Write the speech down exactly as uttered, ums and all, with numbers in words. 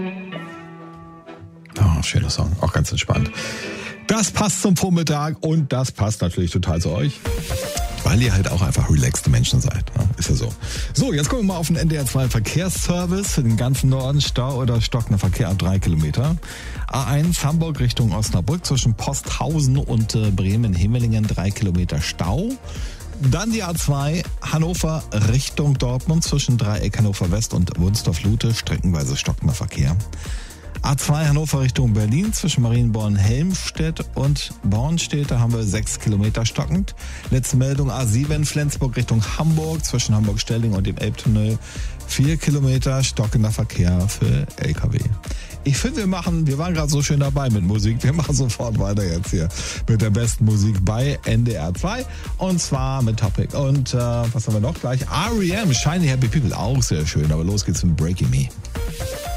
Oh, schöner Song, auch ganz entspannt. Das passt zum Vormittag und das passt natürlich total zu euch, weil ihr halt auch einfach relaxte Menschen seid. Ja, ist ja so. So, jetzt gucken wir mal auf den N D R zwei Verkehrsservice für den ganzen Norden. Stau oder stockender Verkehr ab drei Kilometer. A eins Hamburg Richtung Osnabrück zwischen Posthausen und äh, Bremen-Hemelingen drei Kilometer Stau. Dann die A zwei Hannover Richtung Dortmund zwischen Dreieck Hannover West und Wunsdorf-Lute streckenweise stockender Verkehr. A zwei Hannover Richtung Berlin zwischen Marienborn-Helmstedt und Bornstedt, da haben wir sechs Kilometer stockend. Letzte Meldung A sieben Flensburg Richtung Hamburg zwischen Hamburg-Stelling und dem Elbtunnel. vier Kilometer stockender Verkehr für L K W. Ich finde, wir machen, wir waren gerade so schön dabei mit Musik. Wir machen sofort weiter jetzt hier mit der besten Musik bei N D R zwei. Und zwar mit Topic. Und äh, was haben wir noch gleich? R E M, Shiny Happy People, auch sehr schön. Aber los geht's mit Breaking Me.